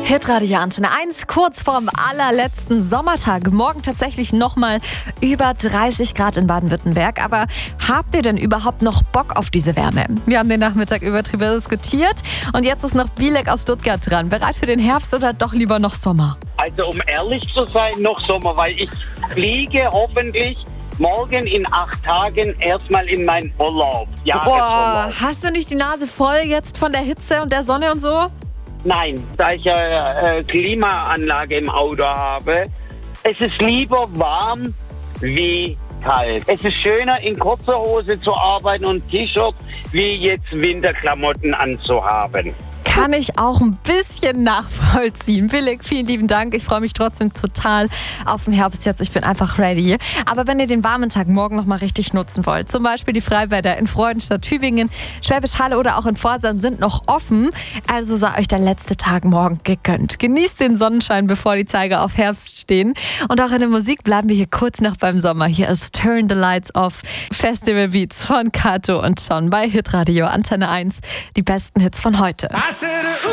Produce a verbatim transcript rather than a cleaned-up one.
Hitradio Antenne eins, kurz vorm allerletzten Sommertag. Morgen tatsächlich nochmal über dreißig Grad in Baden-Württemberg. Aber habt ihr denn überhaupt noch Bock auf diese Wärme? Wir haben den Nachmittag über drüber diskutiert. Und jetzt ist noch Bilek aus Stuttgart dran. Bereit für den Herbst oder doch lieber noch Sommer? Also um ehrlich zu sein, noch Sommer, weil ich fliege hoffentlich morgen in acht Tagen erstmal in meinen Urlaub. Boah, hast du nicht die Nase voll jetzt von der Hitze und der Sonne und so? Nein, da ich ja äh, Klimaanlage im Auto habe, es ist lieber warm wie kalt. Es ist schöner, in kurzer Hose zu arbeiten und T-Shirt, wie jetzt Winterklamotten anzuhaben. Kann ich auch ein bisschen nachvollziehen. Bilek, vielen lieben Dank. Ich freue mich trotzdem total auf den Herbst jetzt. Ich bin einfach ready. Aber wenn ihr den warmen Tag morgen noch mal richtig nutzen wollt, zum Beispiel die Freibäder in Freudenstadt, Tübingen, Schwäbisch Hall oder auch in Pforzheim sind noch offen. Also sei euch der letzte Tag morgen gegönnt. Genießt den Sonnenschein, bevor die Zeiger auf Herbst stehen. Und auch in der Musik bleiben wir hier kurz noch beim Sommer. Hier ist Turn the Lights Off, Festival Beats von Kato und Ton bei Hitradio Antenne eins. Die besten Hits von heute.